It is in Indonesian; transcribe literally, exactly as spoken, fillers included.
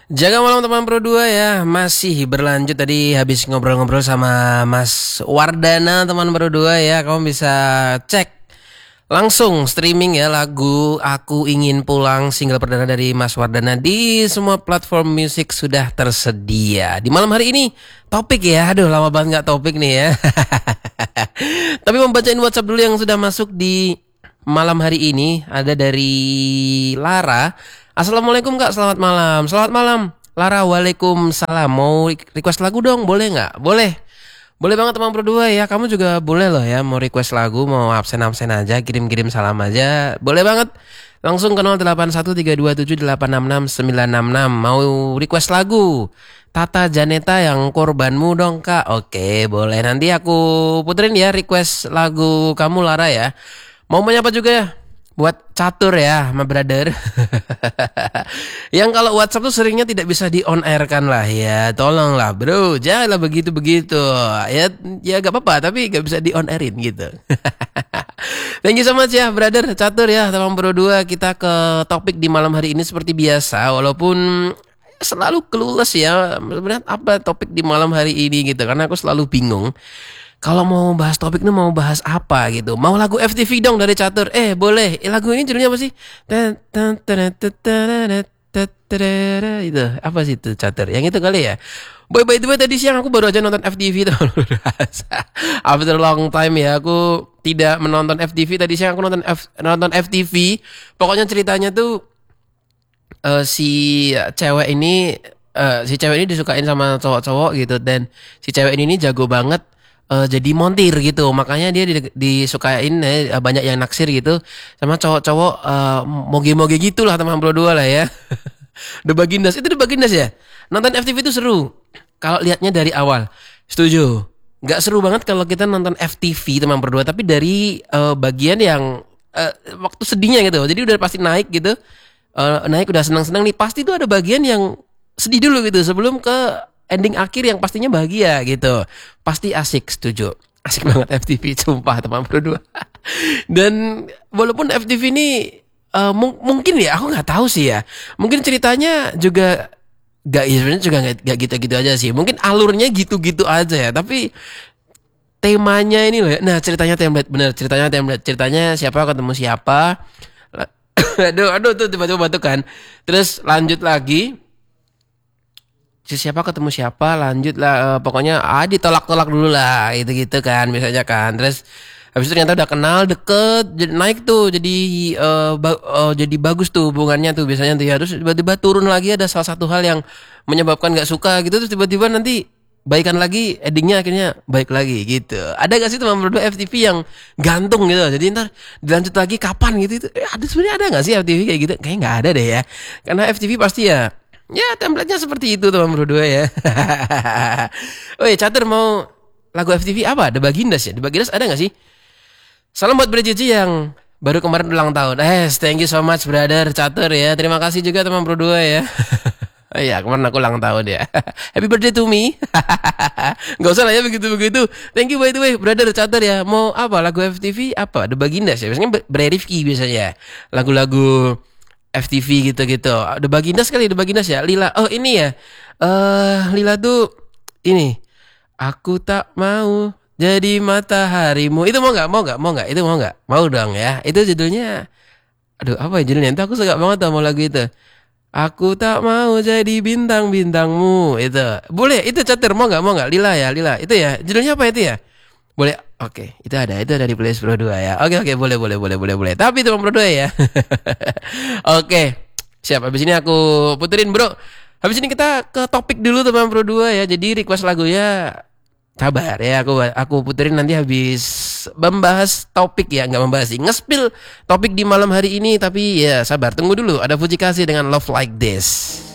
Jaga malam teman Pro dua ya. Masih berlanjut tadi habis ngobrol-ngobrol sama Mas Wardana teman Pro dua ya. Kamu bisa cek langsung streaming ya lagu Aku Ingin Pulang single perdana dari Mas Wardana di semua platform musik sudah tersedia. Di malam hari ini topik ya. Aduh lama banget gak topik nih ya. Tapi membacain WhatsApp dulu yang sudah masuk di malam hari ini. Ada dari Lara. Assalamualaikum kak, selamat malam. Selamat malam Lara, waalaikumsalam. Mau request lagu dong, boleh gak? Boleh. Boleh banget teman berdua ya. Kamu juga boleh loh ya. Mau request lagu, mau absen-absen aja, kirim-kirim salam aja, boleh banget. Langsung ke nol delapan satu tiga dua tujuh delapan enam enam sembilan enam enam. Mau request lagu Tata Janeta yang Korbanmu dong kak. Oke boleh, nanti aku puterin ya request lagu kamu Lara ya. Mau menyapa juga ya buat catur ya, my brother. Yang kalau WhatsApp tuh seringnya tidak bisa di on air kan lah ya. Tolonglah bro, janganlah begitu-begitu. Ya ya gak apa-apa, tapi gak bisa di on airin gitu. Thank you so much ya brother catur ya, teman Pro dua. Kita ke topik di malam hari ini seperti biasa. Walaupun selalu clueless ya, sebenarnya apa topik di malam hari ini gitu. Karena aku selalu bingung kalau mau bahas topik ini mau bahas apa gitu. Mau lagu F T V dong dari catur. Eh boleh. Eh, lagu ini judulnya apa sih? Itu apa sih itu catur? Yang itu kali ya. Boy by the way tadi siang aku baru aja nonton F T V tuh. After long time ya aku tidak menonton F T V. Tadi siang aku nonton F, nonton F T V. Pokoknya ceritanya tuh uh, si cewek ini uh, si cewek ini disukain sama cowok-cowok gitu, dan si cewek ini, ini jago banget Uh, jadi montir gitu, makanya dia di, disukain ya, banyak yang naksir gitu sama cowok-cowok uh, moge-moge gitulah teman Pro dua lah ya. The Bagindas, itu The Bagindas ya. Nonton F T V itu seru kalau lihatnya dari awal. Setuju. Nggak seru banget kalau kita nonton F T V teman Pro dua, tapi dari uh, bagian yang uh, waktu sedihnya gitu. Jadi udah pasti naik gitu, uh, naik udah senang-senang nih, pasti tuh ada bagian yang sedih dulu gitu sebelum ke ending akhir yang pastinya bahagia gitu. Pasti asik, setuju. Asik banget F T V, sumpah teman Pro dua. Dan walaupun F T V ini uh, mung- mungkin ya, aku gak tahu sih ya. Mungkin ceritanya juga gak, ya sebenarnya juga gak, gak gitu-gitu aja sih. Mungkin alurnya gitu-gitu aja ya. Tapi temanya ini loh ya. Nah ceritanya template, bener ceritanya template. Ceritanya siapa ketemu siapa. aduh, aduh tuh tiba-tiba batuk kan. Terus lanjut lagi, siapa ketemu siapa, lanjut lah uh, pokoknya ah ditolak-tolak dulu lah gitu-gitu kan misalnya kan. Terus habis itu ternyata udah kenal, deket, jadi naik tuh, jadi uh, ba- uh, jadi bagus tuh hubungannya tuh biasanya tuh ya. Terus tiba-tiba turun lagi, ada salah satu hal yang menyebabkan gak suka gitu. Terus tiba-tiba nanti baikan lagi, endingnya akhirnya baik lagi gitu. Ada gak sih teman berdua F T V yang gantung gitu, jadi ntar dilanjut lagi kapan gitu itu eh, ada sebenarnya ada gak sih F T V kayak gitu? Kayaknya gak ada deh ya, karena F T V pasti ya ya template-nya seperti itu teman berdua ya. Woi catur, mau lagu F T V apa? The Bagindas ya? The Bagindas ada gak sih? Salam buat Brejiji yang baru kemarin ulang tahun. Eh thank you so much brother catur ya. Terima kasih juga teman berdua ya. Oh iya kemarin aku ulang tahun ya. Happy birthday to me. Gak usah lah ya begitu-begitu. Thank you by the way brother catur ya. Mau apa lagu F T V apa? The Bagindas ya. Biasanya Bre Rifki biasanya lagu-lagu F T V gitu-gitu. The Bagindas kali, The Bagindas ya. Lila. Oh ini ya. Eh uh, Lila tuh ini. Aku tak mau jadi mataharimu. Itu mau nggak? Mau nggak? Mau nggak? Itu mau nggak? Mau dong ya. Itu judulnya. Aduh apa ya judulnya? Itu aku suka banget sama lagu itu. Aku tak mau jadi bintang-bintangmu. Itu. Boleh. Itu catur. Mau nggak? Mau nggak? Lila ya. Lila. Itu ya. Judulnya apa itu ya? Boleh. Oke, itu ada, itu ada di playlist Pro dua ya. Oke, oke, boleh, boleh, boleh, boleh, boleh. Tapi teman Pro dua ya. Oke, siap. Habis ini aku puterin bro. Habis ini kita ke topik dulu teman Pro dua ya. Jadi request lagunya sabar ya. Aku aku puterin nanti habis membahas topik ya, nggak membahas sih, nge-spill topik di malam hari ini. Tapi ya sabar, tunggu dulu. Ada Fuji Kasih dengan Love Like This.